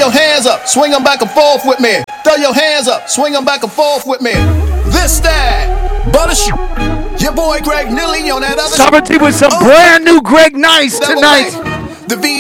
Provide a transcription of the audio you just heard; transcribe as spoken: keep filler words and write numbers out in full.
your hands up, swing them back and forth with me. Throw your hands up, swing them back and forth with me. This, that, butter shoot. Your boy Greg Nilly on that other. Sovereignty with some oh. brand new Greg Nice tonight. The V